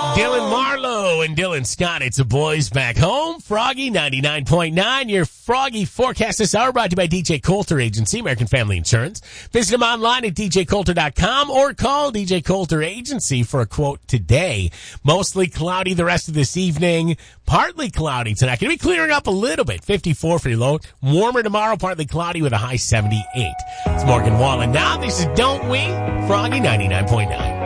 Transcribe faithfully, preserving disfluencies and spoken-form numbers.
Dylan Marlowe and Dylan Scott. It's the boys back home. Froggy ninety-nine point nine. Your Froggy forecast this hour brought to you by D J Coulter Agency, American Family Insurance. Visit them online at d j coulter dot com or call D J Coulter Agency for a quote today. Mostly cloudy the rest of this evening. Partly cloudy tonight. Going to be clearing up a little bit. fifty-four for your low. Warmer tomorrow. Partly cloudy with a high seventy-eight. It's Morgan Wallen. Now this is Don't We? Froggy ninety-nine point nine.